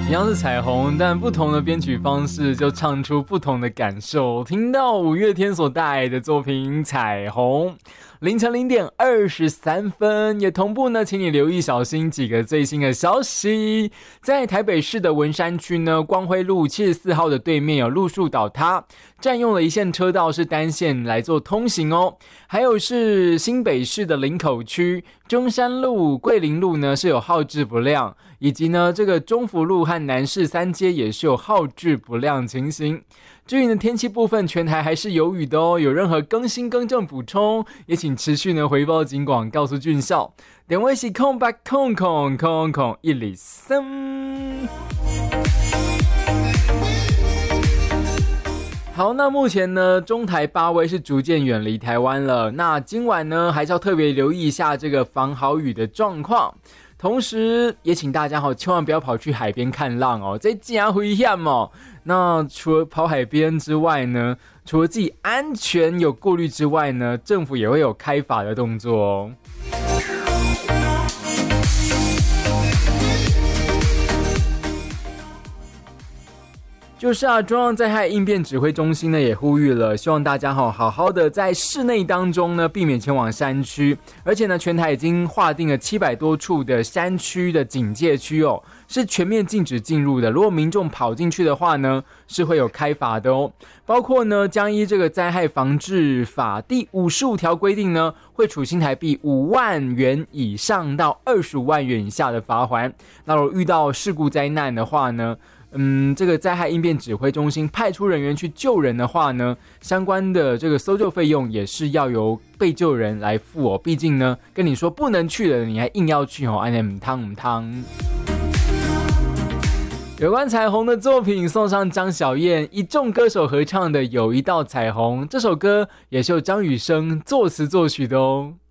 一样是彩虹，但不同的编曲方式就唱出不同的感受。听到五月天所带来的作品《彩虹》，凌晨0点23分，也同步呢，请你留意小心几个最新的消息。在台北市的文山区呢，光辉路74号的对面有路树倒塌，占用了一线车道，是单线来做通行哦。还有是新北市的林口区中山路、桂林路呢是有号志不亮，以及呢这个中福路和南市3街也是有号志不亮情形。至于呢天气部分，全台还是有雨的哦，有任何更新更正补充，也请持续呢回报警广，告诉俊孝。电话是0800000103。好，那目前呢，中台8威是逐渐远离台湾了。那今晚呢，还是要特别留意一下这个防豪雨的状况。同时，也请大家千万不要跑去海边看浪哦，这真危险哦。那除了跑海边之外呢，除了自己安全有顾虑之外呢，政府也会有开罚的动作哦。就是中央灾害应变指挥中心呢也呼吁了，希望大家好好的在室内当中呢避免前往山区，而且呢全台已经划定了700多处的山区的警戒区哦，是全面禁止进入的。如果民众跑进去的话呢，是会有开罚的哦。包括呢将依这个灾害防治法第55条规定呢，会处新台币5万元以上到25万元以下的罚锾。那如果遇到事故灾难的话呢，这个灾害应变指挥中心派出人员去救人的话呢，相关的这个搜救费用也是要由被救人来付哦。毕竟呢，跟你说不能去了，你还硬要去哦，安尼唔汤。有关彩虹的作品送上张小燕一众歌手合唱的《有一道彩虹》，这首歌也是由张雨生作词作曲的哦。